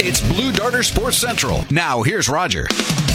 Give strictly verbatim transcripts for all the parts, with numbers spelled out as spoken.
It's Blue Darter Sports Central. Now, here's Roger.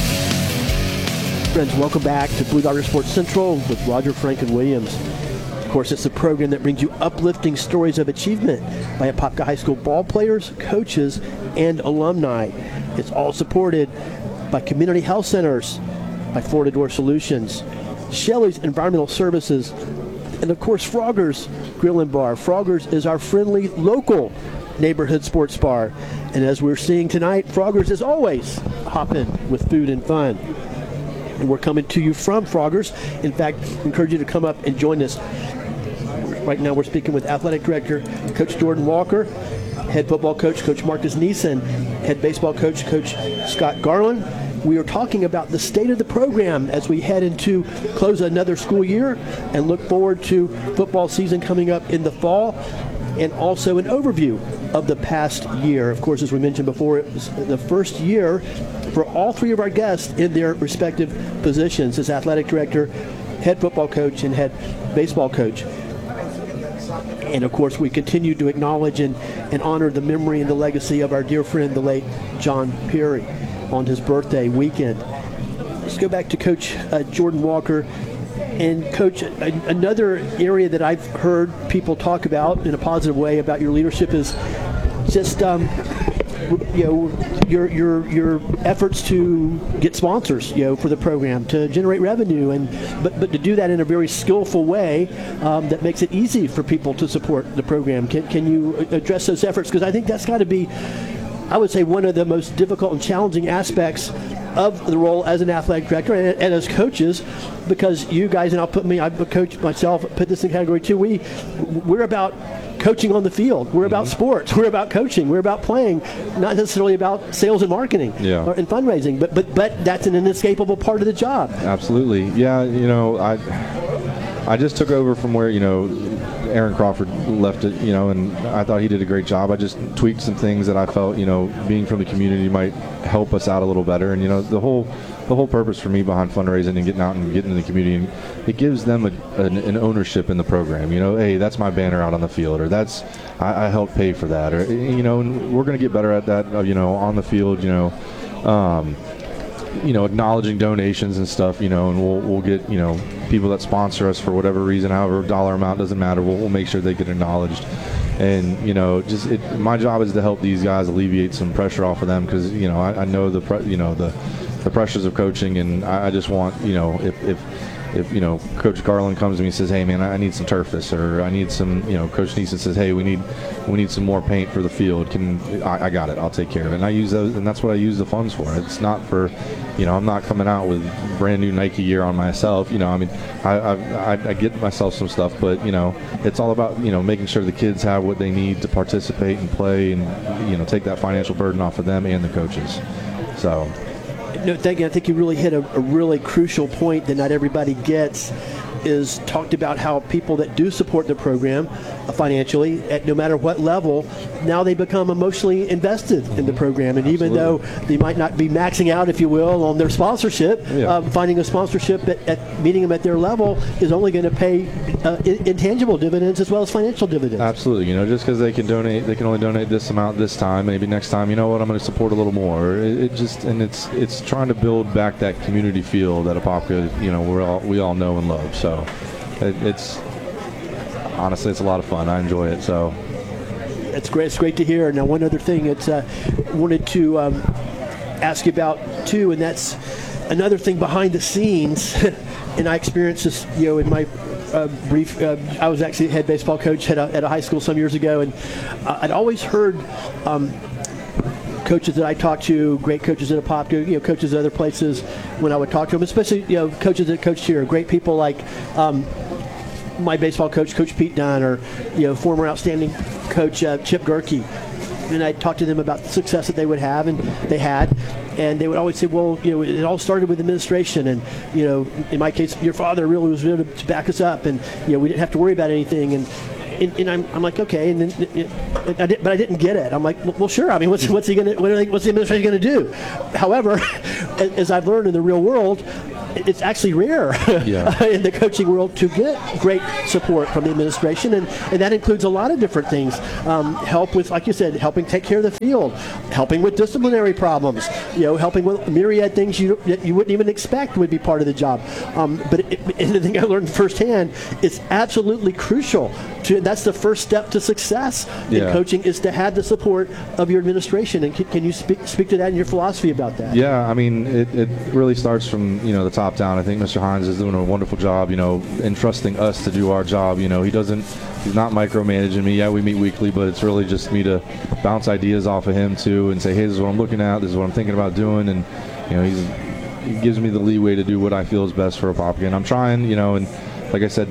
Friends, welcome back to Blue Darter Sports Central with Roger Franklin Williams. Of course, it's a program that brings you uplifting stories of achievement by Apopka High School ball players, coaches, and alumni. It's all supported by community health centers, by Florida Door Solutions, Shelley's Environmental Services, and of course, Frogger's Grill and Bar. Frogger's is our friendly local neighborhood sports bar. And as we're seeing tonight, Frogger's is always hopping with food and fun. And we're coming to you from Frogger's. In fact, I encourage you to come up and join us. Right now we're speaking with Athletic Director Coach Jordan Walker, Head Football Coach Coach Marcus Neeson, Head Baseball Coach Coach Scott Garland. We are talking about the state of the program as we head into close another school year and look forward to football season coming up in the fall, and also an overview of the past year. Of course, as we mentioned before, it was the first year for all three of our guests in their respective positions as Athletic Director, Head Football Coach, and Head Baseball Coach. And of course, we continue to acknowledge and, and honor the memory and the legacy of our dear friend, the late John Perry, on his birthday weekend. Let's go back to Coach uh, Jordan Walker. And Coach, a, another area that I've heard people talk about in a positive way about your leadership is just um, you know your your your efforts to get sponsors, you know, for the program, to generate revenue, and but but to do that in a very skillful way um, that makes it easy for people to support the program. Can can you address those efforts? Because I think that's got to be, I would say, one of the most difficult and challenging aspects of the role as an athletic director and, and as coaches, because you guys, and I'll put me, I'm a coach myself, put this in category two, we, we're about coaching on the field. We're about mm-hmm. sports. We're about coaching. We're about playing, not necessarily about sales and marketing yeah. or, and fundraising, but, but, but that's an inescapable part of the job. Absolutely. Yeah, you know, I I just took over from where, you know, Aaron Crawford left it, you know, and I thought he did a great job. I just tweaked some things that I felt, you know, being from the community might help us out a little better. And, you know, the whole the whole purpose for me behind fundraising and getting out and getting in the community, and it gives them a, an, an ownership in the program. You know, hey, that's my banner out on the field, or that's, I, I helped pay for that, or, you know, and we're going to get better at that, uh, you know, on the field, you know, um, you know, acknowledging donations and stuff, you know, and we'll we'll get, you know, people that sponsor us for whatever reason, however dollar amount, doesn't matter, we'll, we'll make sure they get acknowledged. And, you know, just it, my job is to help these guys alleviate some pressure off of them, because, you know, I, I know the pre- you know the the pressures of coaching, and I, I just want, you know, if if if you know Coach Garland comes to me and says, hey man, I need some turf this, or I need some, you know, Coach Neeson says, hey, we need we need some more paint for the field, can I, I got it, I'll take care of it. And I use those, and that's what I use the funds for. It's not for, you know, I'm not coming out with brand new Nike gear on myself, you know, I mean, I I, I get myself some stuff, but, you know, it's all about, you know, making sure the kids have what they need to participate and play, and, you know, take that financial burden off of them and the coaches. So No, thank you. I think you really hit a, a really crucial point that not everybody gets, is talked about how people that do support the program uh, financially, at no matter what level, now they become emotionally invested in the program. And even though they might not be maxing out, if you will, on their sponsorship, yeah. uh, finding a sponsorship at, at meeting them at their level is only going to pay uh, in, intangible dividends as well as financial dividends. Absolutely. You know, just because they can donate, they can only donate this amount this time. Maybe next time, you know what, I'm going to support a little more. It, it just, and it's it's trying to build back that community feel that Apopka, you know, we're all we all know and love. So it, it's honestly, it's a lot of fun. I enjoy it. So it's great. It's great to hear. Now, one other thing that uh, wanted to um, ask you about too, and that's another thing behind the scenes. And I experienced this, you know, in my uh, brief. Uh, I was actually a head baseball coach at a, at a high school some years ago, and uh, I'd always heard um, coaches that I talked to, great coaches at Apopka, you know, coaches at other places, when I would talk to them, especially, you know, coaches that coached here, great people like um, my baseball coach, Coach Pete Dunn, or, you know, former outstanding coach uh, Chip Gerke. And I talked to them about the success that they would have, and they had. And they would always say, well, you know, it all started with administration. And, you know, in my case, your father really was able to back us up. And, you know, we didn't have to worry about anything. And and, and I'm, I'm like, okay. And then, it, I did, but I didn't get it. I'm like, well, sure. I mean, what's what's he gonna what they, what's the administration going to do? However, as I've learned in the real world, it's actually rare yeah. in the coaching world to get great support from the administration, and, and that includes a lot of different things. Um, help with, like you said, helping take care of the field, helping with disciplinary problems, you know, helping with myriad things you that you wouldn't even expect would be part of the job. Um, but it, and the thing I learned firsthand, it's absolutely crucial. To, that's the first step to success in yeah. coaching, is to have the support of your administration. And can, can you speak, speak to that and your philosophy about that? Yeah, I mean, it, it really starts from, you know, the top down. I think Mister Hines is doing a wonderful job, you know, entrusting us to do our job. You know, he doesn't, he's not micromanaging me. Yeah, we meet weekly, but it's really just me to bounce ideas off of him too and say, hey, this is what I'm looking at, this is what I'm thinking about doing, and, you know, he's, he gives me the leeway to do what I feel is best for Apopka. And I'm trying, you know, and like I said,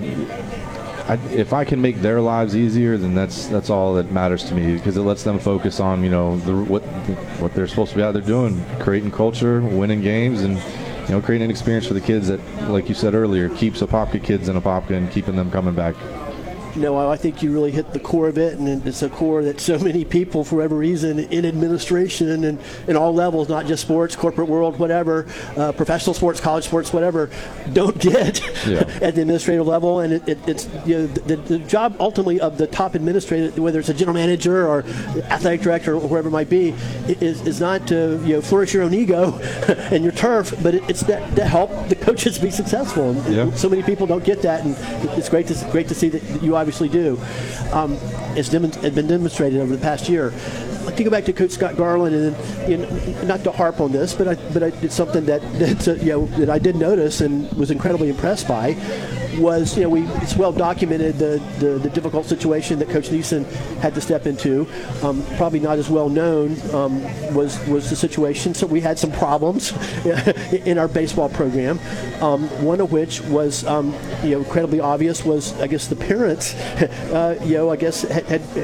I, if I can make their lives easier, then that's that's all that matters to me, because it lets them focus on, you know, the, what what they're supposed to be out there doing, creating culture, winning games, and, you know, creating an experience for the kids that, like you said earlier, keeps Apopka kids in Apopka and keeping them coming back. No, I think you really hit the core of it, and it's a core that so many people, for whatever reason, in administration and in all levels, not just sports, corporate world, whatever, uh, professional sports, college sports, whatever, don't get yeah. at the administrative level. And it, it, it's, you know, the, the job ultimately of the top administrator, whether it's a general manager or athletic director or whoever it might be, is, is not to, you know, flourish your own ego and your turf, but it, it's that to help the coaches be successful. And yeah. so many people don't get that, and it's great to great to see that you obviously do. Um, it's, dem- it's been demonstrated over the past year. I'd like to go back to Coach Scott Garland, and, you know, not to harp on this, but I, but I, it's something that that, uh, you know, that I did notice and was incredibly impressed by. Was, you know, we it's well documented the, the, the difficult situation that Coach Neeson had to step into. Um, probably not as well known um, was was the situation. So we had some problems in our baseball program. Um, one of which was, um, you know, incredibly obvious was, I guess, the parents, uh, you know, I guess had,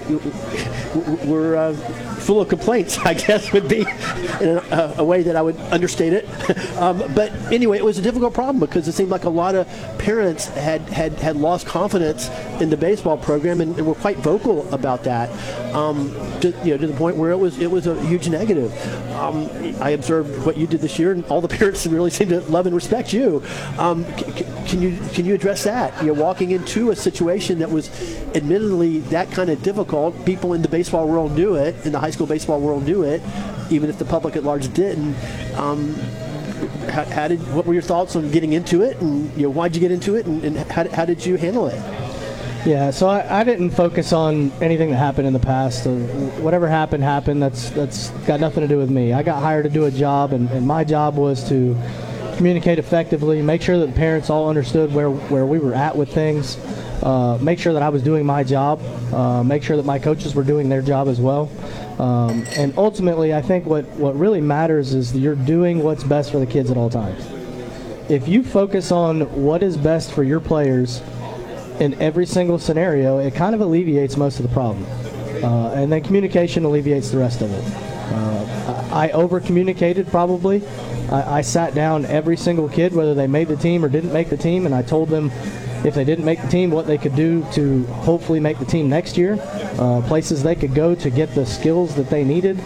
had were uh, full of complaints, I guess would be in a, a way that I would understate it. um, but anyway, it was a difficult problem because it seemed like a lot of parents had had, had lost confidence in the baseball program, and, and were quite vocal about that, um, to, you know, to the point where it was it was a huge negative. Um, I observed what you did this year, and all the parents really seem to love and respect you. Um, c- can you can you address that? You know, walking into a situation that was admittedly that kind of difficult, people in the baseball world knew it, in the high school baseball world knew it, even if the public at large didn't. Um, How, how did? What were your thoughts on getting into it, and, you know, why'd you get into it, and, and how, how did you handle it? Yeah, so I, I didn't focus on anything that happened in the past. So whatever happened, happened. That's that's got nothing to do with me. I got hired to do a job, and, and my job was to communicate effectively, make sure that the parents all understood where, where we were at with things, uh, make sure that I was doing my job, uh, make sure that my coaches were doing their job as well. Um, and ultimately, I think what, what really matters is that you're doing what's best for the kids at all times. If you focus on what is best for your players in every single scenario, it kind of alleviates most of the problem. Uh, and then communication alleviates the rest of it. Uh, I, I over-communicated probably. I, I sat down every single kid, whether they made the team or didn't make the team, and I told them if they didn't make the team, what they could do to hopefully make the team next year, uh, places they could go to get the skills that they needed.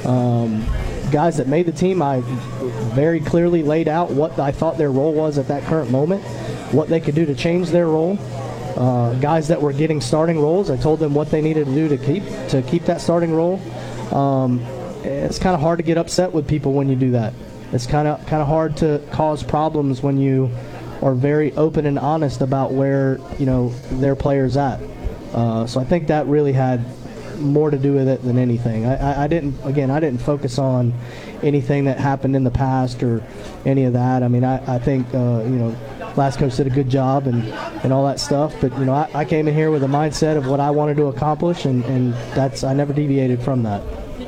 Um, guys that made the team, I very clearly laid out what I thought their role was at that current moment, what they could do to change their role. Uh, guys that were getting starting roles, I told them what they needed to do to keep to keep that starting role. Um, it's kind of hard to get upset with people when you do that. It's kind of kind of hard to cause problems when you are very open and honest about where, you know, their players at. Uh, so I think that really had more to do with it than anything. I, I, I didn't, again, I didn't focus on anything that happened in the past or any of that. I mean, I, I think, uh, you know, last coach did a good job and, and all that stuff. But, you know, I, I came in here with a mindset of what I wanted to accomplish, and, and that's, I never deviated from that.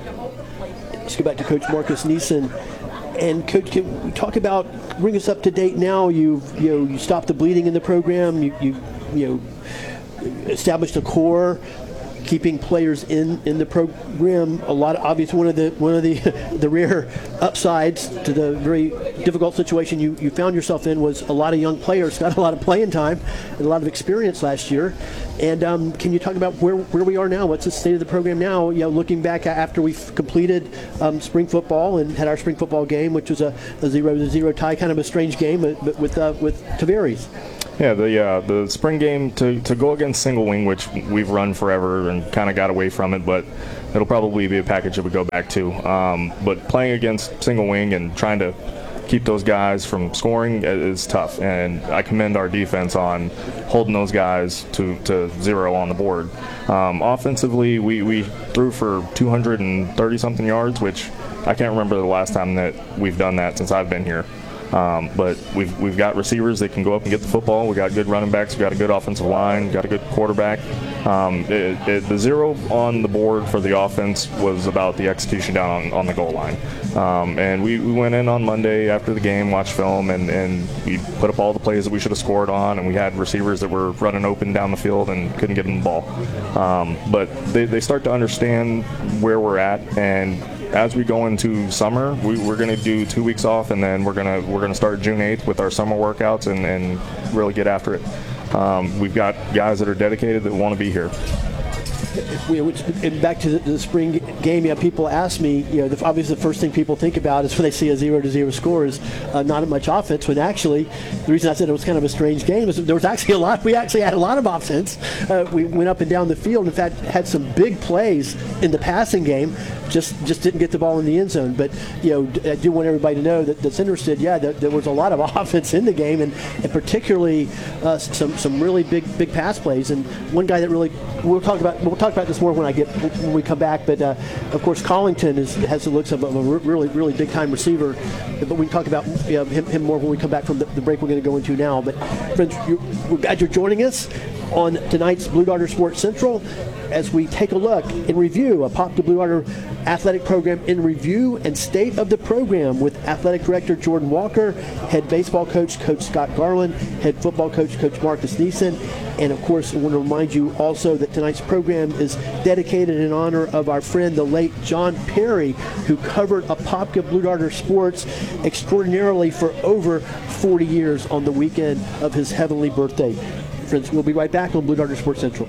Let's go back to Coach Marcus Neeson. And Coach, can we talk about, bring us up to date now? You've, you know, you stopped the bleeding in the program. You, you, you know, established a core. keeping players in, in the program. A lot of, obviously one of the one of the the rare upsides to the very difficult situation you, you found yourself in was a lot of young players got a lot of playing time and a lot of experience last year. And um, can you talk about where where we are now? What's the state of the program now? You know, looking back after we've completed um, spring football and had our spring football game, which was a, a zero to zero tie, kind of a strange game, but with uh, with Tavares. Yeah, the uh, the spring game to, to go against single wing, which we've run forever and kind of got away from it, but it'll probably be a package that we go back to. Um, but playing against single wing and trying to keep those guys from scoring is tough, and I commend our defense on holding those guys to, to zero on the board. Um, offensively, we, we threw for two hundred thirty something yards, which I can't remember the last time that we've done that since I've been here. Um, but we've we've got receivers that can go up and get the football. We got good running backs. We got a good offensive line. Got a good quarterback. Um, it, it, the zero on the board for the offense was about the execution down on, on the goal line. Um, and we, we went in on Monday after the game, watched film, and, and we put up all the plays that we should have scored on. And we had receivers that were running open down the field and couldn't get them the ball. Um, but they, they start to understand where we're at, and as we go into summer, we, we're going to do two weeks off, and then we're going to we're going to start June eighth with our summer workouts and, and really get after it. Um, we've got guys that are dedicated that want to be here. We, and back to the, the spring game, yeah, people ask me, you know, the, obviously the first thing people think about is when they see a zero to zero score is uh, not much offense, when actually the reason I said it was kind of a strange game is there was actually a lot, we actually had a lot of offense. Uh, we went up and down the field, in fact, had some big plays in the passing game, just just didn't get the ball in the end zone. But, you know, I do want everybody to know that, that's interested, yeah, there, there was a lot of offense in the game, and, and particularly uh, some some really big big pass plays. And one guy that really, we'll talk about, we'll talk about this more when I get when we come back, but uh, of course Collington is, has the looks of a really really big time receiver, but we can talk about you know, him, him more when we come back from the, the break we're going to go into now. But friends, we're glad you're joining us on tonight's Blue Darter Sports Central as we take a look and review a Apopka Blue Darter athletic program in review and state of the program with athletic director Jordan Walker, head baseball coach Coach Scott Garland, head football coach Coach Marcus Neeson. And of course, I want to remind you also that tonight's program is dedicated in honor of our friend, the late John Perry, who covered Apopka Blue Darter sports extraordinarily for over forty years on the weekend of his heavenly birthday. Friends, we'll be right back on Blue Darter Sports Central.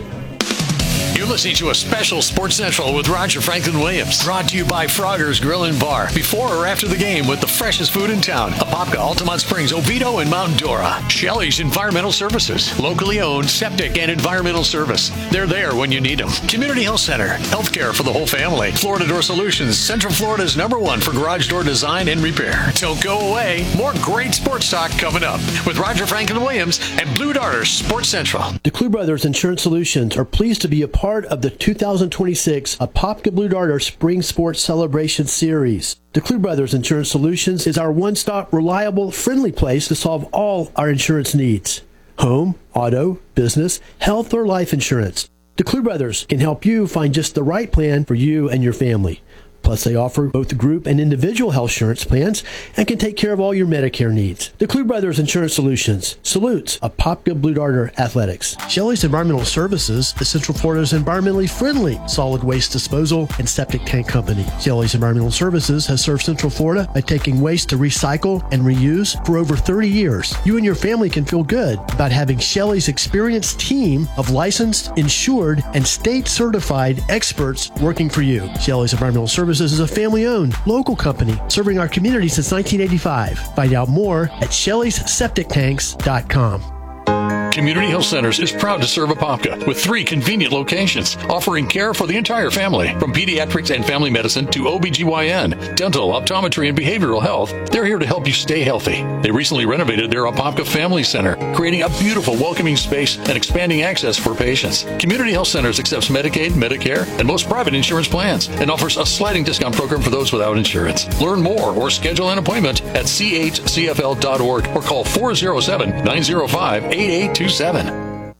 You're listening to a special Sports Central with Roger Franklin Williams. Brought to you by Frogger's Grill and Bar. Before or after the game with the freshest food in town. Apopka, Altamont Springs, Oviedo, and Mount Dora. Shelley's Environmental Services. Locally owned septic and environmental service. They're there when you need them. Community Health Center. Healthcare for the whole family. Florida Door Solutions. Central Florida's number one for garage door design and repair. Don't go away. More great sports talk coming up with Roger Franklin Williams and Blue Darter Sports Central. The Clue Brothers Insurance Solutions are pleased to be a part of the two thousand twenty-six Apopka Blue Darter Spring Sports Celebration Series. The Clue Brothers Insurance Solutions is our one-stop, reliable, friendly place to solve all our insurance needs. Home, auto, business, health, or life insurance. The Clue Brothers can help you find just the right plan for you and your family. Plus, they offer both group and individual health insurance plans and can take care of all your Medicare needs. The Clue Brothers Insurance Solutions salutes Apopka Blue Darter Athletics. Shelley's Environmental Services is Central Florida's environmentally friendly solid waste disposal and septic tank company. Shelley's Environmental Services has served Central Florida by taking waste to recycle and reuse for over thirty years. You and your family can feel good about having Shelley's experienced team of licensed, insured, and state-certified experts working for you. Shelley's Environmental Services is a family-owned, local company serving our community since nineteen eighty-five. Find out more at shelleys septic tanks dot com. Community Health Centers is proud to serve Apopka with three convenient locations, offering care for the entire family, from pediatrics and family medicine to O B G Y N, dental, optometry, and behavioral health. They're here to help you stay healthy. They recently renovated their Apopka Family Center, creating a beautiful, welcoming space and expanding access for patients. Community Health Centers accepts Medicaid, Medicare, and most private insurance plans, and offers a sliding discount program for those without insurance. Learn more or schedule an appointment at c h c f l dot org or call four oh seven, nine oh five, eight eight two seven.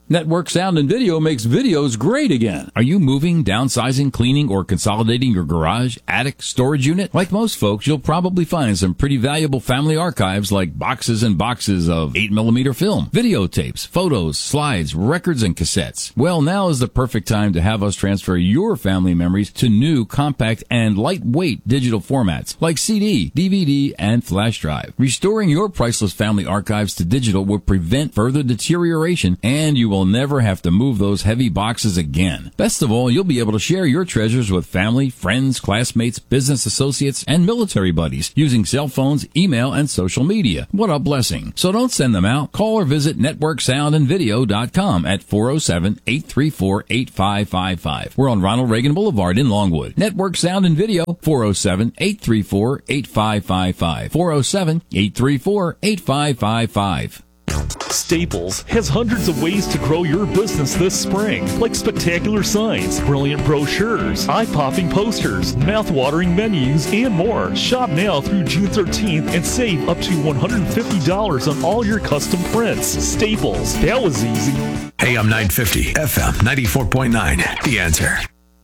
Network Sound and Video makes videos great again. Are you moving, downsizing, cleaning, or consolidating your garage, attic, storage unit? Like most folks, you'll probably find some pretty valuable family archives like boxes and boxes of eight millimeter film, videotapes, photos, slides, records, and cassettes. Well, now is the perfect time to have us transfer your family memories to new, compact, and lightweight digital formats like C D, D V D, and flash drive. Restoring your priceless family archives to digital will prevent further deterioration, and you will will never have to move those heavy boxes again. Best of all, you'll be able to share your treasures with family, friends, classmates, business associates, and military buddies using cell phones, email, and social media. What a blessing. So don't send them out. Call or visit network sound and video dot com at four oh seven, eight three four, eight five five five. We're on Ronald Reagan Boulevard in Longwood. Network Sound and Video, four oh seven, eight three four, eight five five five. four oh seven, eight three four, eight five five five. Staples has hundreds of ways to grow your business this spring, like spectacular signs, brilliant brochures, eye-popping posters, mouth-watering menus, and more. Shop now through June thirteenth and save up to one hundred fifty dollars on all your custom prints. Staples, that was easy. A M nine fifty, F M ninety-four point nine, The Answer.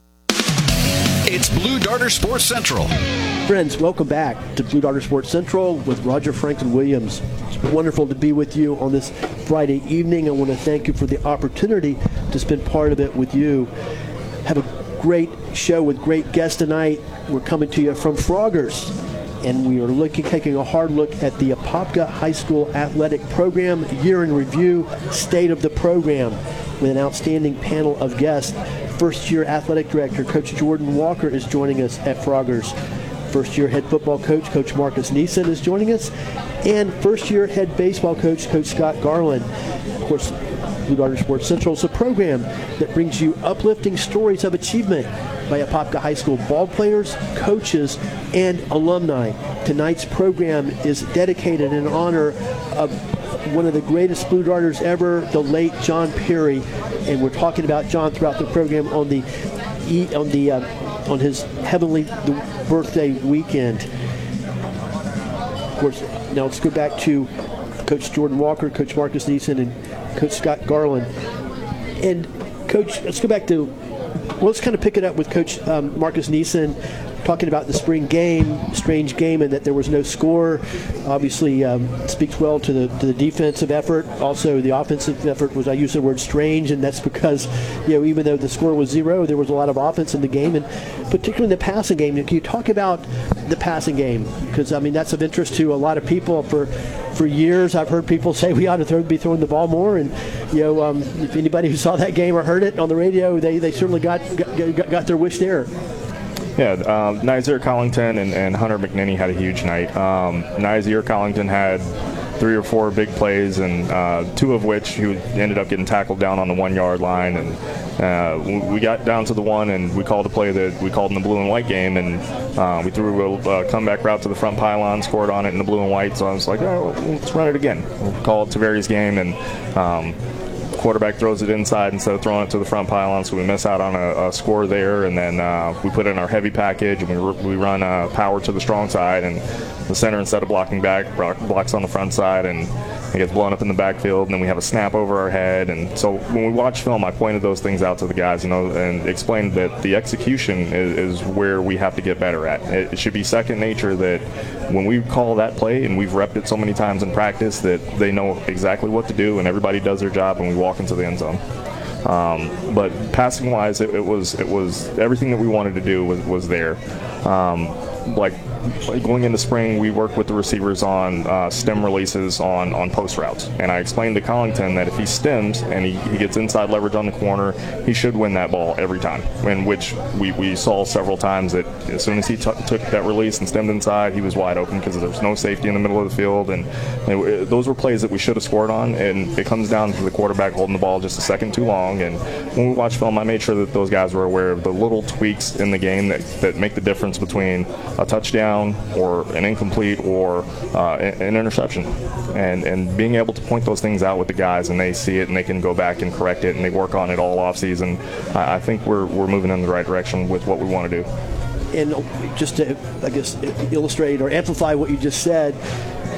It's Blue Darter Sports Central. Friends, welcome back to Blue Darter Sports Central with Roger Franklin Williams. It's wonderful to be with you on this Friday evening. I want to thank you for the opportunity to spend part of it with you. Have a great show with great guests tonight. We're coming to you from Froggers, and we are looking, taking a hard look at the Apopka High School athletic program, year in review, state of the program, with an outstanding panel of guests. First-year athletic director, Coach Jordan Walker, is joining us at Froggers. First-year head football coach, Coach Marcus Neeson, is joining us. And first-year head baseball coach, Coach Scott Garland. Of course, Blue Darter Sports Central is a program that brings you uplifting stories of achievement by Apopka High School ball players, coaches, and alumni. Tonight's program is dedicated in honor of one of the greatest Blue Darters ever, the late John Perry. And we're talking about John throughout the program on the on the uh, on his heavenly birthday weekend. Of course, now let's go back to Coach Jordan Walker, Coach Marcus Neeson, and Coach Scott Garland. And Coach, let's go back to well, let's kind of pick it up with Coach um, Marcus Neeson, talking about the spring game, strange game, and that there was no score. Obviously, um, speaks well to the to the defensive effort. Also, the offensive effort was, I use the word strange, and that's because, you know, even though the score was zero, there was a lot of offense in the game, and particularly in the passing game. Can you talk about the passing game? Because, I mean, that's of interest to a lot of people. For for years, I've heard people say we ought to throw, be throwing the ball more, and, you know, um, if anybody who saw that game or heard it on the radio, they, they certainly got, got got their wish there. Yeah, um, Nizer Collington and, and Hunter McNinney had a huge night. Um, Nizer Collington had three or four big plays, and uh, two of which he ended up getting tackled down on the one-yard line. And uh, we got down to the one, and we called a play that we called in the blue and white game, and uh, we threw a uh, comeback route to the front pylon, scored on it in the blue and white. So I was like, oh, let's run it again. We'll call it Taveri's game, and um, quarterback throws it inside instead of throwing it to the front pylon, so we miss out on a, a score there. And then uh, we put in our heavy package, and we, we run uh, power to the strong side, and the center, instead of blocking back, blocks on the front side, and it gets blown up in the backfield. And then we have a snap over our head. And so when we watch film, I pointed those things out to the guys, you know, and explained that the execution is, is where we have to get better at. It, it should be second nature that when we call that play, and we've repped it so many times in practice, that they know exactly what to do, and everybody does their job, and we walk into the end zone. Um, but passing wise, it, it was it was everything that we wanted to do was, was there. Um, like going into spring, we worked with the receivers on uh, stem releases on, on post routes. And I explained to Collington that if he stems and he, he gets inside leverage on the corner, he should win that ball every time. In which we, we saw several times that as soon as he t- took that release and stemmed inside, he was wide open because there was no safety in the middle of the field. And it, those were plays that we should have scored on. And it comes down to the quarterback holding the ball just a second too long. And when we watched film, I made sure that those guys were aware of the little tweaks in the game that, that make the difference between a touchdown or an incomplete or uh, an interception, and and being able to point those things out with the guys, and they see it and they can go back and correct it, and they work on it all off season. I, I think we're we're moving in the right direction with what we want to do. And just to, I guess, illustrate or amplify what you just said,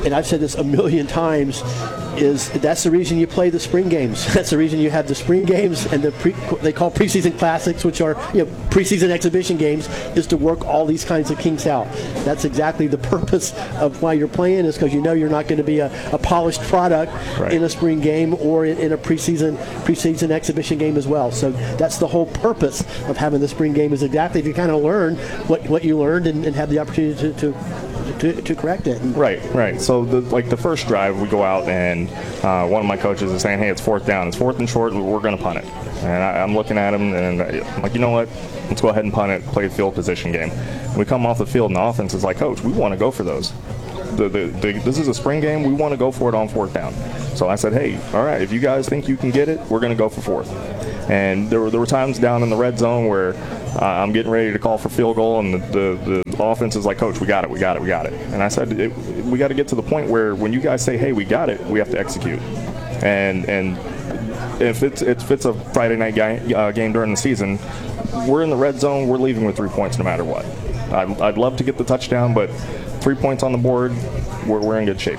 and I've said this a million times, is that's the reason you play the spring games. That's the reason you have the spring games and the pre, they call preseason classics, which are you know preseason exhibition games, is to work all these kinds of kinks out. That's exactly the purpose of why you're playing, is because you know you're not going to be a, a polished product right. in a spring game or in, in a preseason preseason exhibition game as well. So that's the whole purpose of having the spring game, is exactly to kind of learn what, what you learned and, and have the opportunity to, to To, to correct it. Right, right. So, the, like the first drive, we go out and uh, one of my coaches is saying, "Hey, it's fourth down. It's fourth and short. We're going to punt it." And I, I'm looking at him and I'm like, you know what? Let's go ahead and punt it. Play a field position game. We come off the field and the offense is like, "Coach, we want to go for those. The, the, the, this is a spring game. We want to go for it on fourth down." So I said, "Hey, all right. If you guys think you can get it, we're going to go for fourth." And there were there were times down in the red zone where uh, I'm getting ready to call for field goal, and the, the, the offense is like, "Coach, we got it, we got it, we got it." And I said, it, we got to get to the point where when you guys say, "Hey, we got it," we have to execute. And and if it's if it's a Friday night game, uh, game during the season, we're in the red zone. We're leaving with three points no matter what. I'd, I'd love to get the touchdown, but three points on the board, we're we're in good shape.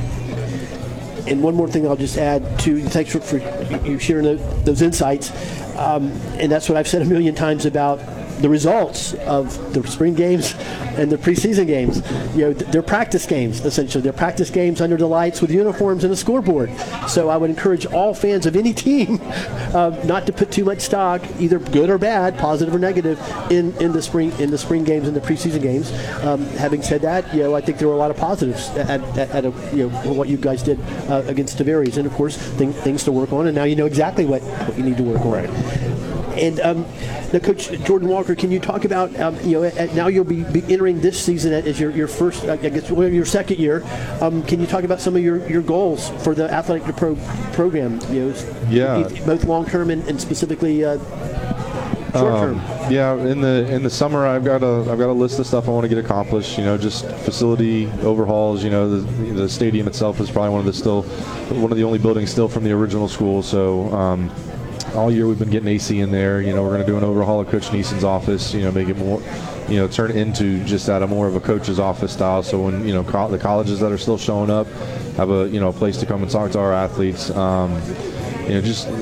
And one more thing I'll just add to, thanks for, for you sharing the, those insights. Um, and that's what I've said a million times about the results of the spring games and the preseason games. You know, they're practice games, essentially. They're practice games under the lights with uniforms and a scoreboard. So I would encourage all fans of any team uh, not to put too much stock, either good or bad, positive or negative, in, in the spring in the spring games and the preseason games. Um, having said that, you know, I think there were a lot of positives at, at, at a, you know, what you guys did uh, against Tavares, and of course thing, things to work on. And now you know exactly what, what you need to work on. Right. And um, now, Coach Jordan Walker, can you talk about, um, you know, at, now you'll be, be entering this season as your, your first, I guess, well, your second year. Um, can you talk about some of your, your goals for the athletic pro- program? You know, yeah. Both long term and, and specifically uh, short term. Um, yeah, in the in the summer, I've got a I've got a list of stuff I want to get accomplished. You know, just facility overhauls. You know, the the stadium itself is probably one of the still one of the only buildings still from the original school. So. Um, All year we've been getting A C in there. You know, we're going to do an overhaul of Coach Neeson's office. You know, make it more, you know, turn it into just out of more of a coach's office style. So when you know co- the colleges that are still showing up have a you know a place to come and talk to our athletes. Um, you know, just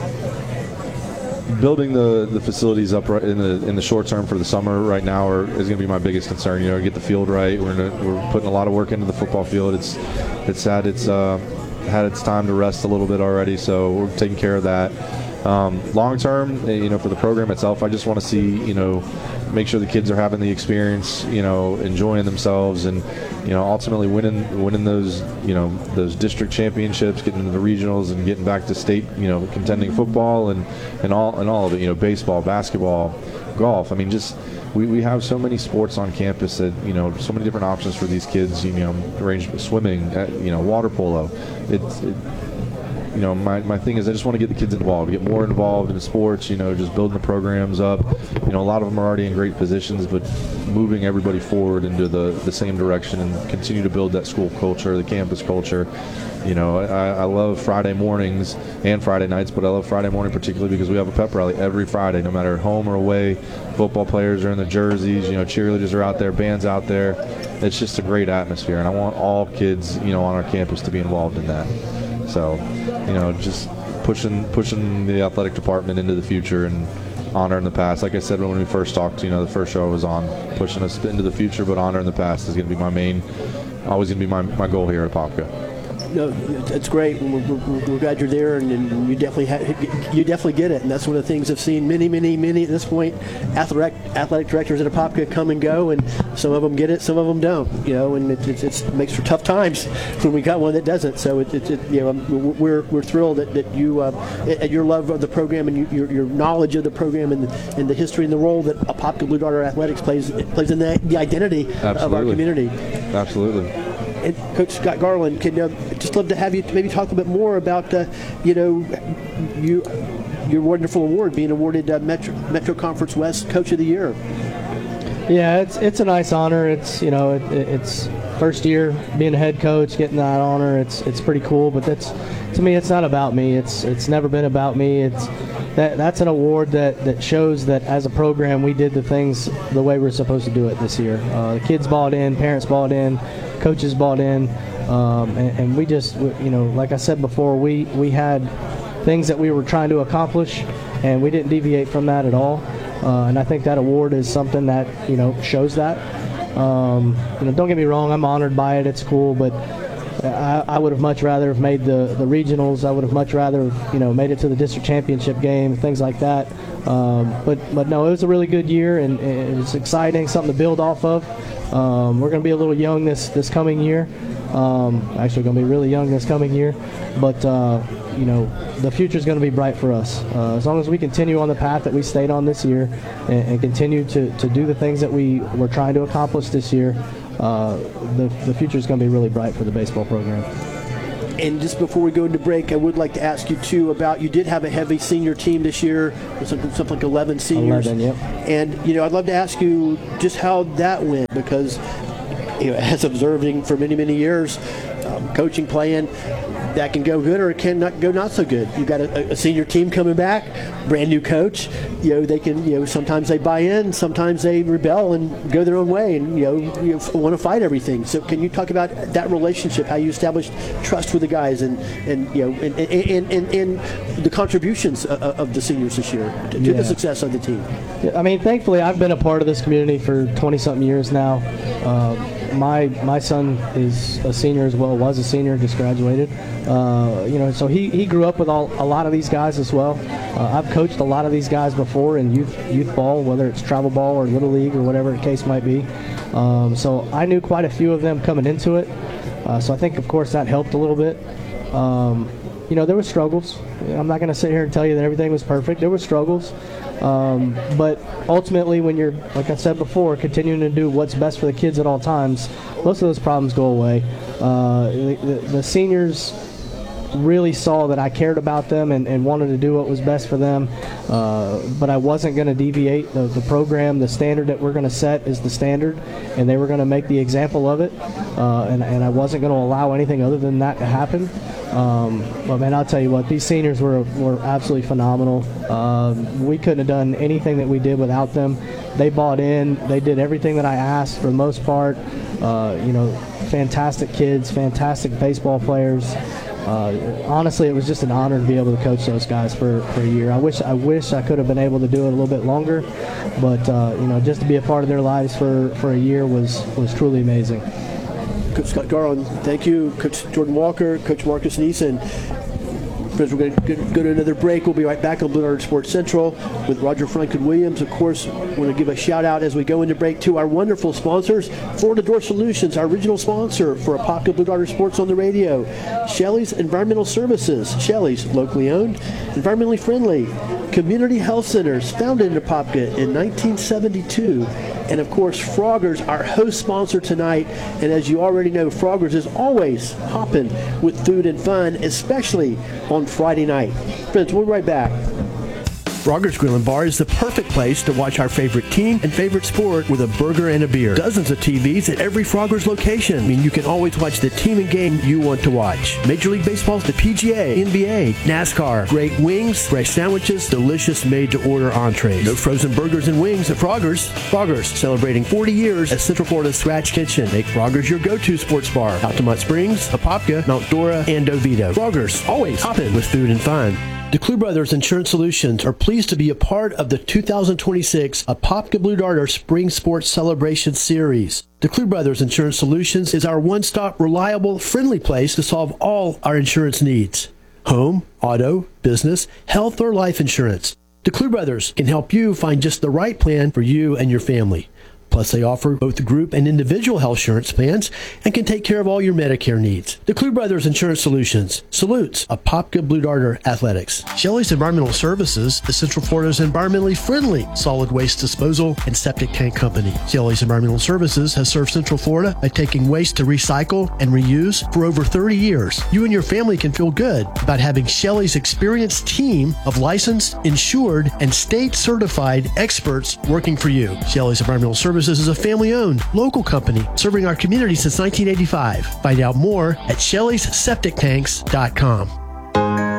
building the, the facilities up right in the in the short term for the summer right now are, is going to be my biggest concern. You know, get the field right. We're gonna, we're putting a lot of work into the football field. It's it's had its uh, had its time to rest a little bit already. So we're taking care of that. Um, long term, you know, for the program itself, I just want to see, you know, make sure the kids are having the experience, you know, enjoying themselves, and, you know, ultimately winning winning those, you know, those district championships, getting into the regionals, and getting back to state, you know, contending football and, and all and all of it, you know, baseball, basketball, golf. I mean, just we, we have so many sports on campus that, you know, so many different options for these kids. You know, range swimming, you know, water polo. It's it, You know, my, my thing is I just want to get the kids involved, get more involved in sports, you know, just building the programs up. You know, a lot of them are already in great positions, but moving everybody forward into the, the same direction and continue to build that school culture, the campus culture. You know, I, I love Friday mornings and Friday nights, but I love Friday morning particularly because we have a pep rally every Friday, no matter home or away. Football players are in their jerseys, you know, cheerleaders are out there, bands out there. It's just a great atmosphere, and I want all kids, you know, on our campus to be involved in that. So, you know, just pushing pushing the athletic department into the future and honoring the past. Like I said when we first talked, you know, the first show I was on, pushing us into the future, but honoring the past is going to be my main, always going to be my, my goal here at Apopka. No, it's great. We're, we're, we're glad you're there, and, and you definitely ha- you definitely get it. And that's one of the things I've seen many, many, many at this point. Athletic athletic directors at Apopka come and go, and some of them get it, some of them don't. You know, and it, it, it makes for tough times when we got one that doesn't. So it, it, it you know, we're we're thrilled that, that you uh, at your love of the program and you, your your knowledge of the program and the, and the history and the role that Apopka Blue Darter Athletics plays plays in the, the identity Absolutely. of our community. Absolutely. And Coach Scott Garland, can uh, just love to have you maybe talk a bit more about, uh, you know, you your wonderful award being awarded uh, Metro Metro Conference West Coach of the Year. Yeah, it's it's a nice honor. It's you know it, it's first year being a head coach, getting that honor. It's it's pretty cool. But that's to me, it's not about me. It's it's never been about me. It's that that's an award that, that shows that as a program we did the things the way we're supposed to do it this year. Uh, the kids bought in, parents bought in, coaches bought in, Um, and, and we just, you know, like I said before, we, we had things that we were trying to accomplish, and we didn't deviate from that at all. Uh, and I think that award is something that, you know, shows that. Um, you know, don't get me wrong, I'm honored by it. It's cool, but I, I would have much rather have made the, the regionals. I would have much rather, you know, made it to the district championship game, things like that. Um, but, but no, it was a really good year, and, and it was exciting, something to build off of. Um, we're going to be a little young this, this coming year. Um, actually, going to be really young this coming year. But, uh, you know, the future is going to be bright for us. Uh, as long as we continue on the path that we stayed on this year and, and continue to, to do the things that we were trying to accomplish this year, uh, the, the future is going to be really bright for the baseball program. And just before we go into break, I would like to ask you, too, about you did have a heavy senior team this year, something, something like eleven seniors. eleven, yep. And, you know, I'd love to ask you just how that went, because, you know, as observing for many, many years, um, coaching, playing, that can go good or it can not go not so good. You've got a, a senior team coming back, brand new coach. You know, they can, you know, sometimes they buy in, sometimes they rebel and go their own way and, you know, you want to fight everything. So can you talk about that relationship, how you established trust with the guys and, and you know, and, and, and, and the contributions of, of the seniors this year to, yeah. to the success of the team? I mean, thankfully, I've been a part of this community for twenty-something years now. Uh, my my son is a senior as well, was a senior, just graduated. Uh, you know, so he, he grew up with all, a lot of these guys as well. Uh, I've coached a lot of these guys before in youth youth ball, whether it's travel ball or little league or whatever the case might be. Um, so I knew quite a few of them coming into it. Uh, so I think, of course, that helped a little bit. Um, you know, there were struggles. I'm not going to sit here and tell you that everything was perfect. There were struggles. Um, but ultimately, when you're, like I said before, continuing to do what's best for the kids at all times, most of those problems go away. Uh, the, the seniors really saw that I cared about them and, and wanted to do what was best for them, uh, but I wasn't going to deviate. The, the program, the standard that we're going to set is the standard, and they were going to make the example of it, uh, and, and I wasn't going to allow anything other than that to happen. Um, but man, I'll tell you what, these seniors were were absolutely phenomenal. Um, we couldn't have done anything that we did without them. They bought in. They did everything that I asked for the most part. Uh, you know, fantastic kids, fantastic baseball players. Uh, honestly, it was just an honor to be able to coach those guys for, for a year. I wish I wish I could have been able to do it a little bit longer, but uh, you know, just to be a part of their lives for, for a year was was truly amazing. Coach Scott Garland, thank you. Coach Jordan Walker, Coach Marcus Neeson. Friends, we're going to go to another break. We'll be right back on Blue Darter Sports Central with Roger Franklin Williams. Of course, we're going to give a shout out as we go into break to our wonderful sponsors, Florida Door Solutions, our original sponsor for Apopka Blue Darter Sports on the radio. Shelley's Environmental Services, Shelley's locally owned, environmentally friendly, community health centers founded in Apopka in nineteen seventy-two. And of course, Froggers, our host sponsor tonight. And as you already know, Froggers is always hopping with food and fun, especially on Friday night. Friends, we'll be right back. Froggers Grill and Bar is the perfect place to watch our favorite team and favorite sport with a burger and a beer. Dozens of T Vs at every Froggers location. I mean, you can always watch the team and game you want to watch. Major League Baseball, the P G A, N B A, NASCAR, great wings, fresh sandwiches, delicious made-to-order entrees. No frozen burgers and wings at Froggers. Froggers, celebrating forty years as Central Florida's Scratch Kitchen. Make Froggers your go-to sports bar. Altamont Springs, Apopka, Mount Dora, and Oviedo. Froggers, always hopping with food and fun. DeClue Brothers Insurance Solutions are pleased to be a part of the two thousand twenty-six Apopka Blue Darter Spring Sports Celebration Series. DeClue Brothers Insurance Solutions is our one-stop, reliable, friendly place to solve all our insurance needs. Home, auto, business, health, or life insurance. DeClue Brothers can help you find just the right plan for you and your family. Plus, they offer both group and individual health insurance plans and can take care of all your Medicare needs. DeClue Brothers Insurance Solutions salutes Apopka Blue Darter Athletics. Shelley's Environmental Services is Central Florida's environmentally friendly solid waste disposal and septic tank company. Shelley's Environmental Services has served Central Florida by taking waste to recycle and reuse for over thirty years. You and your family can feel good about having Shelley's experienced team of licensed, insured, and state-certified experts working for you. Shelley's Environmental Services is a family-owned, local company serving our community since nineteen eighty-five. Find out more at shelleys septic tanks dot com.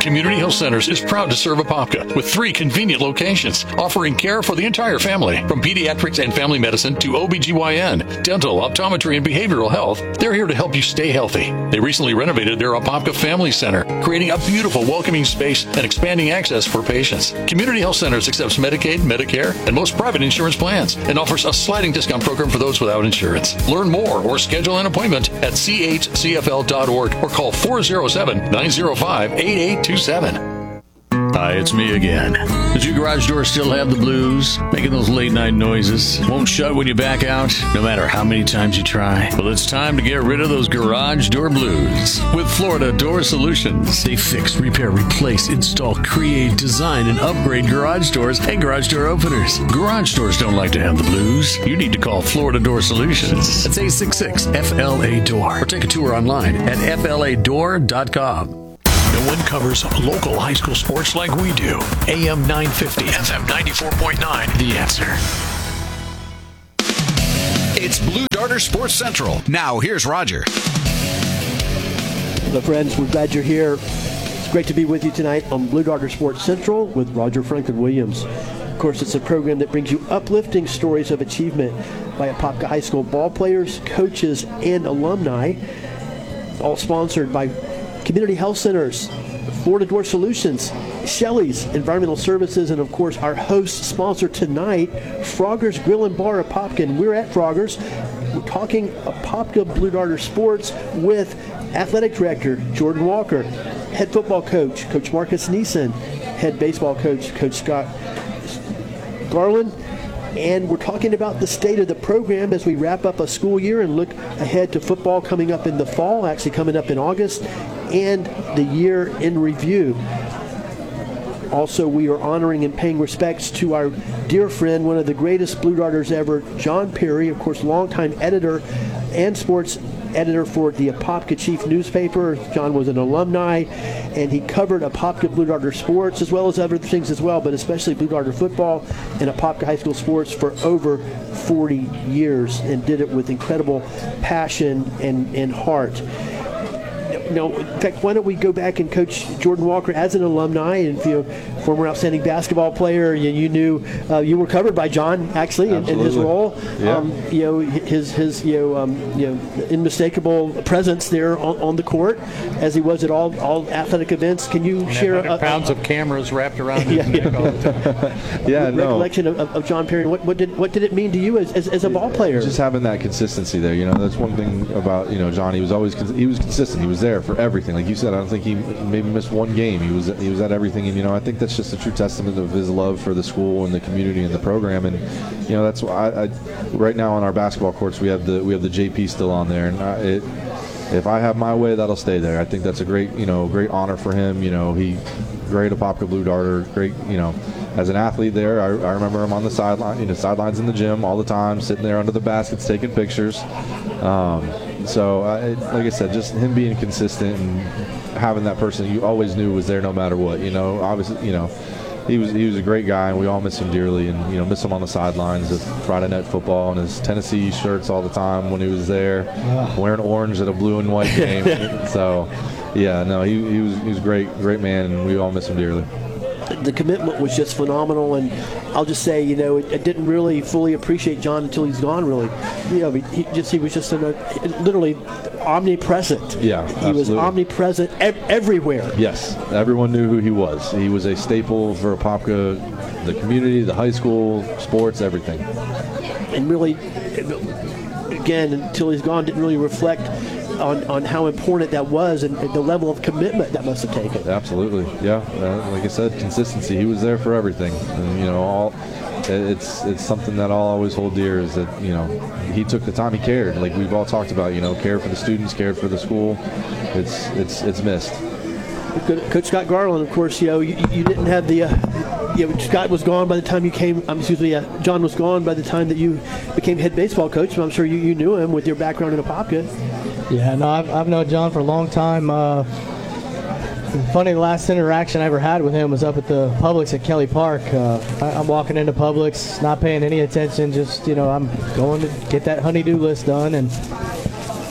Community Health Centers is proud to serve Apopka with three convenient locations offering care for the entire family. From pediatrics and family medicine to O B G Y N, dental, optometry, and behavioral health, they're here to help you stay healthy. They recently renovated their Apopka Family Center, creating a beautiful welcoming space and expanding access for patients. Community Health Centers accepts Medicaid, Medicare, and most private insurance plans and offers a sliding discount program for those without insurance. Learn more or schedule an appointment at c h c f l dot org or call four oh seven, nine oh five, eight eight two seven. Hi, it's me again. Does your garage door still have the blues? Making those late night noises? Won't shut when you back out, no matter how many times you try? Well, it's time to get rid of those garage door blues with Florida Door Solutions. They fix, repair, replace, install, create, design, and upgrade garage doors and garage door openers. Garage doors don't like to have the blues. You need to call Florida Door Solutions. That's eight six six F L A door or take a tour online at F L A door dot com. No one covers local high school sports like we do. A M nine fifty, F M ninety-four point nine, The Answer. It's Blue Darter Sports Central. Now, here's Roger. Hello, friends. We're glad you're here. It's great to be with you tonight on Blue Darter Sports Central with Roger Franklin Williams. Of course, it's a program that brings you uplifting stories of achievement by Apopka High School ball players, coaches, and alumni. All sponsored by Community Health Centers, Florida Door Solutions, Shelley's Environmental Services, and of course our host sponsor tonight, Frogger's Grill and Bar Apopka. And we're at Frogger's. We're talking Apopka Blue Darter Sports with Athletic Director Jordan Walker, Head Football Coach, Coach Marcus Neeson, Head Baseball Coach, Coach Scott Garland. And we're talking about the state of the program as we wrap up a school year and look ahead to football coming up in the fall, actually coming up in August, and the year in review. Also, we are honoring and paying respects to our dear friend, one of the greatest Blue Darters ever, John Perry, of course, longtime editor and sports editor for the Apopka Chief newspaper. John was an alumni, and he covered Apopka Blue Darter sports as well as other things as well, but especially Blue Darter football and Apopka High School sports for over forty years, and did it with incredible passion and, and heart. You know, in fact, why don't we go back and coach Jordan Walker as an alumni and, you know, former outstanding basketball player. You, you knew uh, you were covered by John actually in, in his role. Yeah. Um, you know his his you know um, you know unmistakable presence there on, on the court as he was at all all athletic events. Can you and share one hundred a, pounds a, of cameras wrapped around his yeah, neck yeah. all the time? Yeah, re- no. recollection of, of John Perry? What, what did what did it mean to you as, as, as a ball player? Just having that consistency there, you know, that's one thing about, you know, John. He was always he was consistent. He was there for everything. Like you said, I don't think he maybe missed one game. He was he was at everything, and you know, I think that's just a true testament of his love for the school and the community and the program. And you know, that's why I, I right now on our basketball courts we have the we have the J P still on there, and I, it. If I have my way, that'll stay there. I think that's a great, you know, great honor for him. You know, he great Apopka Blue Darter, great, you know, as an athlete there. I, I remember him on the sideline, you know, sidelines in the gym all the time, sitting there under the baskets taking pictures. Um, so, I, like I said, just him being consistent and having that person you always knew was there no matter what. You know, obviously, you know. He was he was a great guy, and we all miss him dearly. And you know, miss him on the sidelines of Friday Night Football and his Tennessee shirts all the time when he was there, uh. wearing orange at a blue and white game. So, yeah, no, he he was he was great, great man, and we all miss him dearly. The commitment was just phenomenal, and I'll just say, you know, I didn't really fully appreciate John until he's gone. Really, you know, he just he was just in a, literally omnipresent. Yeah, he absolutely. was omnipresent ev- everywhere. Yes, everyone knew who he was. He was a staple for Apopka, the community, the high school, sports, everything. And really, again, until he's gone, didn't really reflect on, on how important that was and, and the level of commitment that must have taken. Absolutely, yeah. Uh, like I said, consistency. He was there for everything. And, you know, all it's it's something that I'll always hold dear is that, you know, he took the time. He cared. Like we've all talked about, you know, cared for the students, cared for the school. It's it's it's missed. Coach Scott Garland, of course, you know, you, you didn't have the. Uh, you know, Scott was gone by the time you came. Um, excuse me, uh, John was gone by the time that you became head baseball coach. But I'm sure you, you knew him with your background in Apopka. Yeah, no, I've, I've known John for a long time. Uh, funny, the last interaction I ever had with him was up at the Publix at Kelly Park. Uh, I, I'm walking into Publix, not paying any attention, just, you know, I'm going to get that honey-do list done, and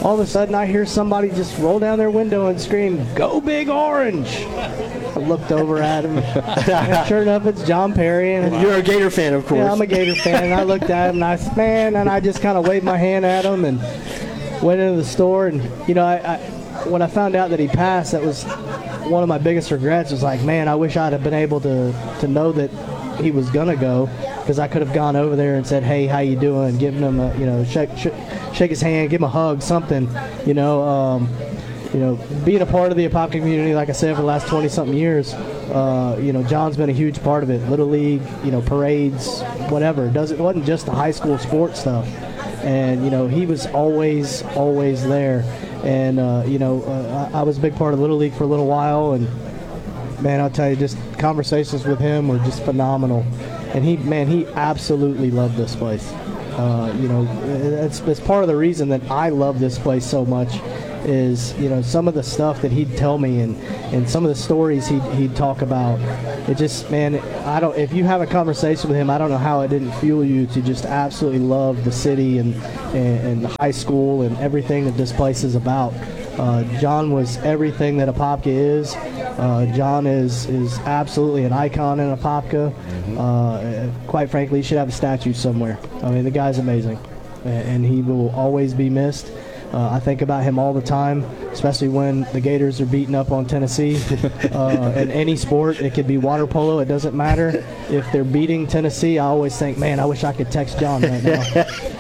all of a sudden I hear somebody just roll down their window and scream, "Go Big Orange!" I looked over at him. And sure enough, it's John Perry. And You're a Gator fan, of course. Yeah, I'm a Gator fan. And I looked at him and I said, "Man," and I just kind of waved my hand at him and went into the store. And, you know, I, I when I found out that he passed, that was one of my biggest regrets. Was like, man, I wish I'd have been able to, to know that he was going to go, because I could have gone over there and said, "Hey, how you doing?" Giving him a, you know, shake, shake, shake his hand, give him a hug, something, you know. Um, you know, being a part of the Apopka community, like I said, for the last twenty-something years, uh, you know, John's been a huge part of it. Little League, you know, parades, whatever. It, doesn't, it wasn't just the high school sports stuff. And, you know, he was always, always there. And, uh, you know, uh, I, I was a big part of Little League for a little while. And, man, I'll tell you, just conversations with him were just phenomenal. And he, man, he absolutely loved this place. Uh, you know, it's, it's part of the reason that I love this place so much is, you know, some of the stuff that he'd tell me and, and some of the stories he'd, he'd talk about. It just, man, I don't, if you have a conversation with him, I don't know how it didn't fuel you to just absolutely love the city and, and, and the high school and everything that this place is about. Uh, John was everything that Apopka is. Uh, John is is absolutely an icon in Apopka. Mm-hmm. Uh, quite frankly, he should have a statue somewhere. I mean, the guy's amazing, and he will always be missed. Uh, I think about him all the time, especially when the Gators are beating up on Tennessee. Uh, in any sport, it could be water polo, it doesn't matter. If they're beating Tennessee, I always think, man, I wish I could text John right now.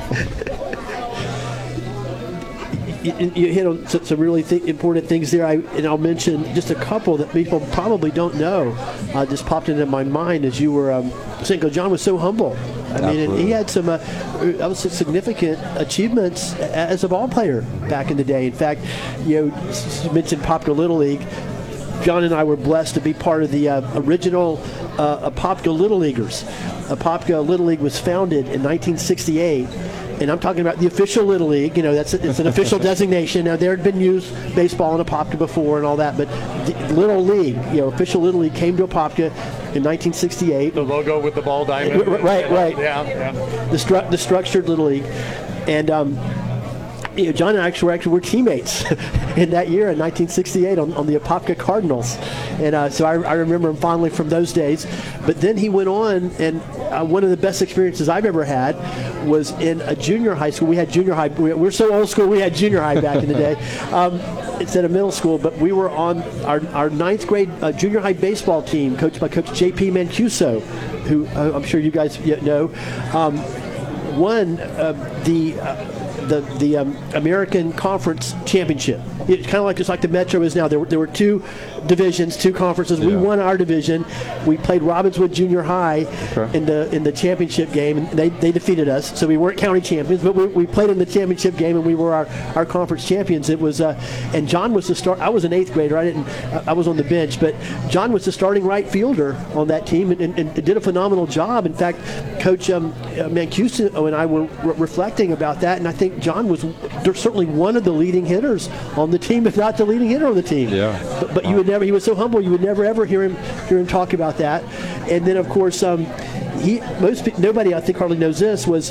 You, you hit on some really th- important things there, I, and I'll mention just a couple that people probably don't know. Uh, just popped into my mind as you were um, saying, John was so humble. I mean, and he had some uh, I would say significant achievements as a ball player back in the day. In fact, you know, you mentioned Apopka Little League. John and I were blessed to be part of the uh, original uh, Apopka Little Leaguers. Apopka Little League was founded in nineteen sixty-eight. And I'm talking about the official Little League. You know, that's it's an official designation. Now, there had been used baseball in Apopka before and all that, but the Little League, you know, official Little League came to Apopka in nineteen sixty-eight. The logo with the ball diamond. Right, right. Yeah, yeah. The, stru- the structured Little League. And, um, you know, John and I actually were, actually were teammates in that year in nineteen sixty-eight on, on the Apopka Cardinals. And uh, so I, I remember him fondly from those days. But then he went on, and uh, one of the best experiences I've ever had was in a junior high school. We had junior high. We, we're so old school, we had junior high back in the day. Um, instead of middle school, but we were on our, our ninth grade uh, junior high baseball team, coached by Coach J P Mancuso, who uh, I'm sure you guys know, um, won uh, the... Uh, the the um, American Conference Championship. It's kind of like just like the Metro is now. There were, there were two divisions, two conferences. Yeah. We won our division. We played Robbinswood Junior High okay. in the in the championship game, and they, they defeated us. So we weren't county champions, but we, we played in the championship game, and we were our, our conference champions. It was uh, and John was the start. I was an eighth grader. I didn't. I was on the bench, but John was the starting right fielder on that team, and, and, and did a phenomenal job. In fact, Coach um, Mancuso and I were re- reflecting about that, and I think John was certainly one of the leading hitters on the team, if not the leading hitter on the team. Yeah. But, but you would never. He was so humble. You would never ever hear him hear him talk about that. And then, of course, um, he most nobody I think hardly knows this was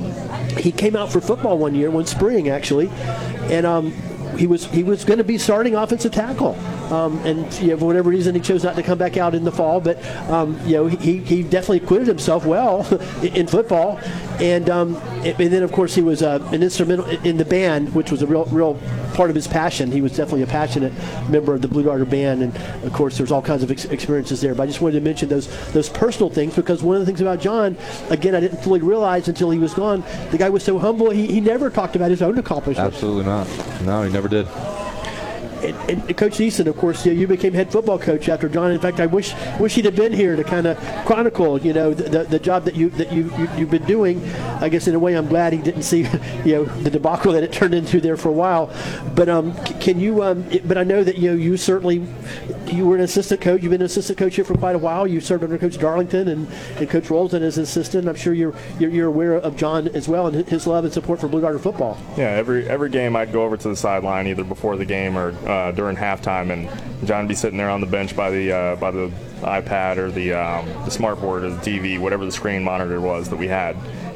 he came out for football one year, one spring actually, and um, he was he was going to be starting offensive tackle. Um, and you know, for whatever reason, he chose not to come back out in the fall. But um, you know, he, he definitely acquitted himself well in football. And, um, and then, of course, he was uh, an instrumental in the band, which was a real real part of his passion. He was definitely a passionate member of the Blue Darter Band. And, of course, there's all kinds of ex- experiences there. But I just wanted to mention those those personal things, because one of the things about John, again, I didn't fully realize until he was gone, the guy was so humble, he, he never talked about his own accomplishments. Absolutely not. No, he never did. And, and Coach Eason, of course, you, know, you became head football coach after John. In fact, I wish wish he'd have been here to kind of chronicle, you know, the, the the job that you that you, you you've been doing. I guess in a way, I'm glad he didn't see, you know, the debacle that it turned into there for a while. But um, can you? Um, it, but I know that you know you certainly you were an assistant coach. You've been an assistant coach here for quite a while. You served under Coach Darlington and, and Coach Rolton as an assistant. I'm sure you're, you're you're aware of John as well and his love and support for Blue Darter football. Yeah, every every game I'd go over to the sideline either before the game or uh, during halftime, and John would be sitting there on the bench by the uh, by the iPad or the um, the smart board or the T V, whatever the screen monitor was that we had,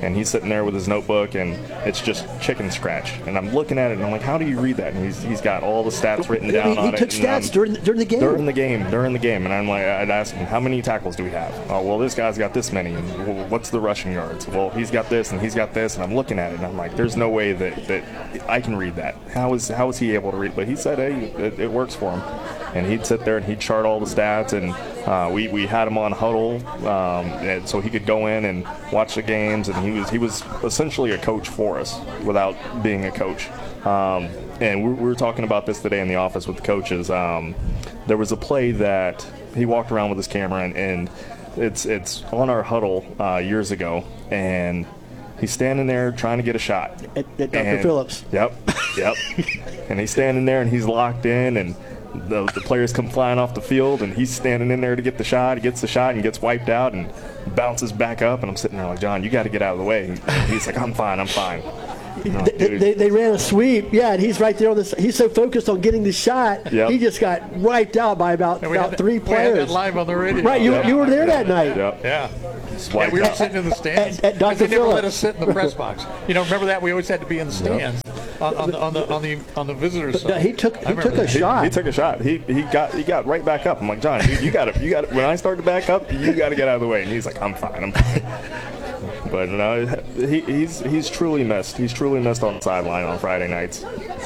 and he's sitting there with his notebook, and it's just chicken scratch. And I'm looking at it, and I'm like, how do you read that? And he's, he's got all the stats written down he, he on took it. He took stats during, during the game? During the game, during the game. And I'm like, I'd ask him, how many tackles do we have? Oh, well, this guy's got this many. And, well, what's the rushing yards? Well, he's got this, and he's got this. And I'm looking at it, and I'm like, there's no way that, that I can read that. How is, how is he able to read? But he said, hey, it, it works for him. And he'd sit there and he'd chart all the stats, and uh, we, we had him on huddle, um, and so he could go in and watch the games, and he was he was essentially a coach for us without being a coach. Um, and we, we were talking about this today in the office with the coaches. Um, there was a play that he walked around with his camera, and, and it's it's on our huddle uh, years ago, and he's standing there trying to get a shot. At, at Doctor And, Phillips. Yep, yep. And he's standing there, and he's locked in, and the, the players come flying off the field, and he's standing in there to get the shot. He gets the shot and gets wiped out and bounces back up, and I'm sitting there like, John, you got to get out of the way. And he's like, I'm fine, I'm fine. No, they, they, they ran a sweep, yeah, and he's right there on this. He's so focused on getting the shot, Yep. he just got wiped out by about, And we about had three that, we had players. that live on the radio. Right, you, Yep. you were there that night. Yep. Yeah. Just Yeah, wiped we were out. sitting in the stands. At- at because Doctor They never let Phillips. us sit in the press box. You know, remember that? We always had to be in the stands on, on, the, on the on the on the visitors No, side. he took I he remember took a that. He, shot. he took a shot. He he got he got right back up. I'm like, John, you, you got to you got when I start to back up, you got to get out of the way. And he's like, I'm fine. I'm fine. But no, he, he's he's truly missed. He's truly missed on the sideline on Friday nights.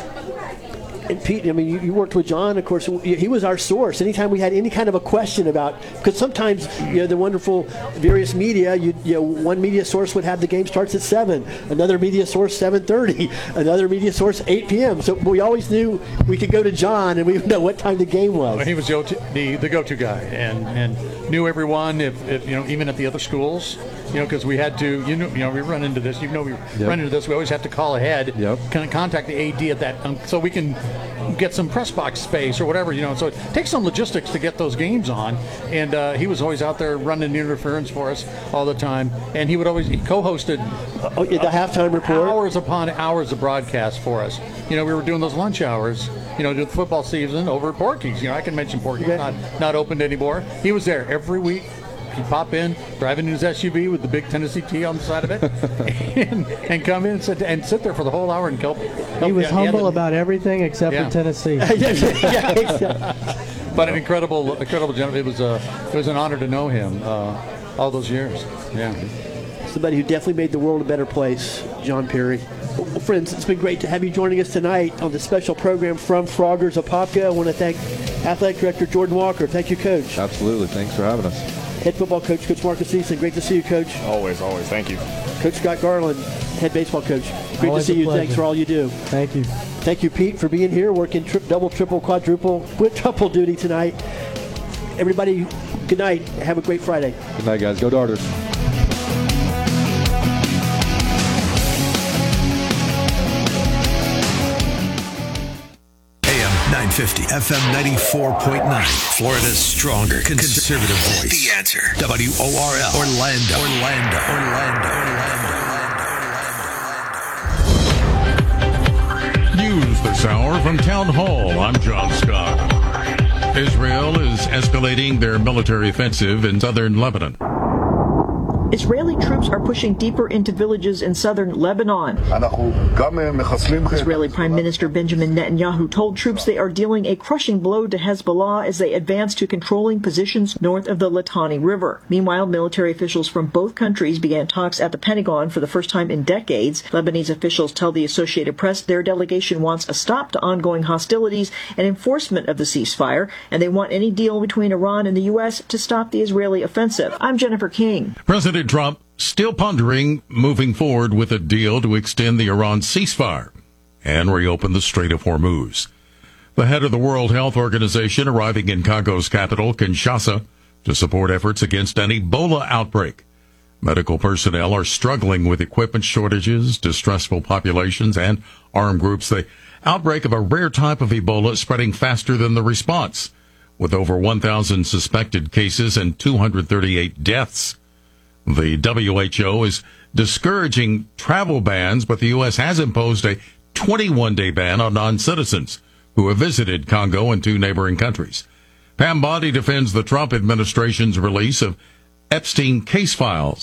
And Pete, I mean, you, you worked with John, of course. He was our source. Anytime we had any kind of a question about, because sometimes, you know, the wonderful various media, you, you know, one media source would have the game starts at seven, another media source seven thirty, another media source eight p.m. So we always knew we could go to John and we would know what time the game was. Well, he was the, the the go-to guy, and, and knew everyone. If, if you know, even at the other schools, you know, because we had to, you know, you know, we run into this. You know, we Yep. run into this. We always have to call ahead. Yep. Kind of contact the A D at that, um, so we can get some press box space or whatever. You know, so it takes some logistics to get those games on. And uh, he was always out there running interference for us all the time. And he would always he co-hosted Oh, yeah, the halftime report. hours upon hours of broadcast for us. You know, we were doing those lunch hours, you know, during the football season over at Porky's. You know, I can mention Porky's, Yeah. not, not opened anymore. He was there every week. He'd pop in, driving his S U V with the big Tennessee T on the side of it, and, and come in and sit, and sit there for the whole hour and help. help He was yeah, humble the- about everything except Yeah. for Tennessee. Yeah, exactly. But an incredible, incredible gentleman. It was a, it was an honor to know him uh, all those years. Yeah. Somebody who definitely made the world a better place, John Perry. Well, friends, it's been great to have you joining us tonight on the special program from Froggers Apopka. I want to thank Athletic Director Jordan Walker. Thank you, Coach. Absolutely. Thanks for having us. Head football coach, Coach Marcus Easton. Great to see you, Coach. Always, always. Thank you. Coach Scott Garland, head baseball coach. Great Always to see a you. pleasure. Thanks for all you do. Thank you. Thank you, Pete, for being here, working tri- double, triple, quadruple, quintuple duty tonight. Everybody, good night. Have a great Friday. Good night, guys. Go Darters. nine fifty, F M ninety-four point nine. Florida's stronger conservative voice. The Answer. W O R L. Orlando. Orlando. Orlando. Orlando. News this hour from Town Hall. I'm John Scott. Israel is escalating their military offensive in southern Lebanon. Israeli troops are pushing deeper into villages in southern Lebanon. Israeli Prime Minister Benjamin Netanyahu told troops they are dealing a crushing blow to Hezbollah as they advance to controlling positions north of the Litani River. Meanwhile, military officials from both countries began talks at the Pentagon for the first time in decades. Lebanese officials tell the Associated Press their delegation wants a stop to ongoing hostilities and enforcement of the ceasefire, and they want any deal between Iran and the U S to stop the Israeli offensive. I'm Jennifer King. President Trump still pondering moving forward with a deal to extend the Iran ceasefire and reopen the Strait of Hormuz. The head of the World Health Organization arriving in Congo's capital, Kinshasa, to support efforts against an Ebola outbreak. Medical personnel are struggling with equipment shortages, distressful populations, and armed groups. The outbreak of a rare type of Ebola spreading faster than the response, with over one thousand suspected cases and two hundred thirty-eight deaths. The W H O is discouraging travel bans, but the U S has imposed a twenty-one day ban on non-citizens who have visited Congo and two neighboring countries. Pam Bondi defends the Trump administration's release of Epstein case files.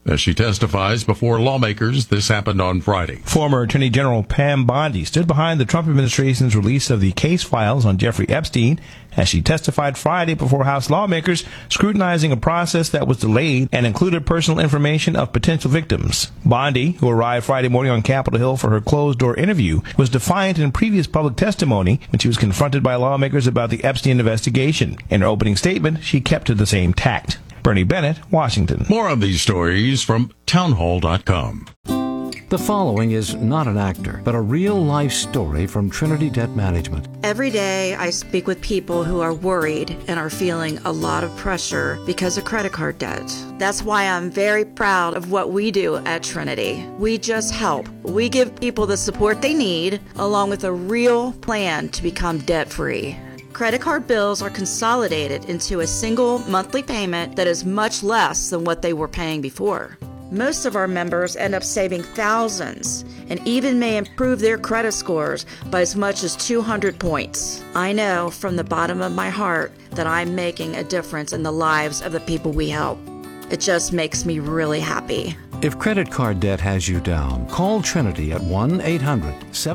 As she testifies before lawmakers, this happened on Friday. Former Attorney General Pam Bondi stood behind the Trump administration's release of the case files on Jeffrey Epstein as she testified Friday before House lawmakers scrutinizing a process that was delayed and included personal information of potential victims. Bondi, who arrived Friday morning on Capitol Hill for her closed-door interview, was defiant in previous public testimony when she was confronted by lawmakers about the Epstein investigation. In her opening statement, she kept to the same tact. Bernie Bennett, Washington. More of these stories from townhall dot com. The following is not an actor, but a real-life story from Trinity Debt Management. Every day I speak with people who are worried and are feeling a lot of pressure because of credit card debt. That's why I'm very proud of what we do at Trinity. We just help. We give people the support they need, along with a real plan to become debt-free. Credit card bills are consolidated into a single monthly payment that is much less than what they were paying before. Most of our members end up saving thousands and even may improve their credit scores by as much as two hundred points. I know from the bottom of my heart that I'm making a difference in the lives of the people we help. It just makes me really happy. If credit card debt has you down, call Trinity at one eight hundred seven